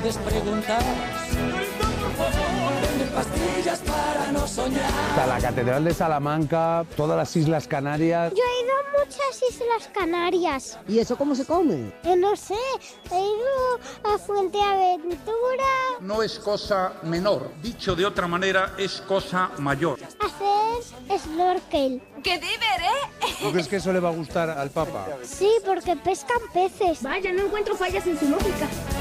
puedes preguntar. Venden pastillas para no soñar. Está la Catedral de Salamanca, todas las Islas Canarias. Yo he ido a muchas Islas Canarias. ¿Y eso cómo se come? No sé, he ido a Fuerteventura. No es cosa menor, dicho de otra manera, es cosa mayor. Hacer snorkel. ¡Qué diveré! ¿No crees que eso le va a gustar al Papa? Sí, porque pescan peces. Vaya, no encuentro fallas en su lógica.